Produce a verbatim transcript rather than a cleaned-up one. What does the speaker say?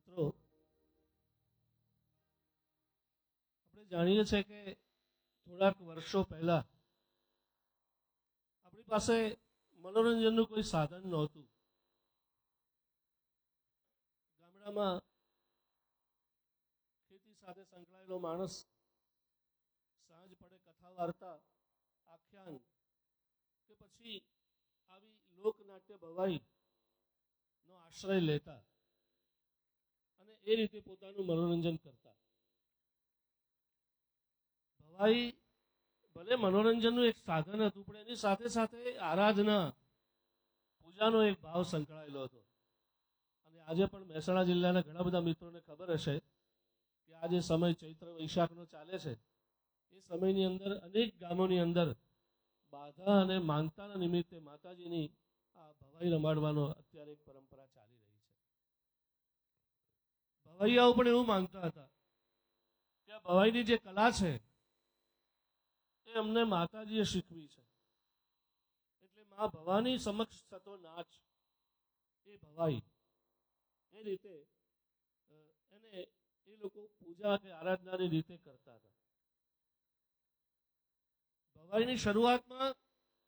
મિત્રો, આપણે જાણીએ છીએ કે થોડાક વર્ષો પહેલા આપણી પાસે મનોરંજનનું કોઈ સાધન નહોતું. ગામડામાં ખેતી સાથે સંકળાયેલો માણસ સાંજ પડે કથા વાર્તા, આખ્યાન કે પછી આવી લોકનાટ્ય ભવાઈ નો આશ્રય લેતા અને એ રીતે પોતાનું મનોરંજન કરતા. ભવાઈ ભલે મનોરંજનનું એક સાધન હતું, પણ એની સાથે સાથે આરાધના, પૂજાનો એક ભાવ સંકળાયેલો હતો. અને આજે પણ મહેસાણા જિલ્લાના ઘણા બધા મિત્રોને ખબર હશે કે આ જે સમય ચૈત્ર વૈશાખનો ચાલે છે, એ સમયની અંદર અનેક ગામોની અંદર બાધા અને માનતાના નિમિત્તે માતાજીની આ ભવાઈ રમાડવાનો અત્યારે એક પરંપરા ચાલી રહી છે. ભવાઈયાઓ પણ એવું માનતા હતા કે આ ભવાઈની જે કલા છે એ અમને માતાજીએ શીખવી છે, એટલે મા ભવાની સમક્ષ થતો નાચ એ ભવાઈ, એ રીતે એને એ લોકો પૂજા કે આરાધનાની રીતે કરતા હતા. ભવાઈની શરૂઆતમાં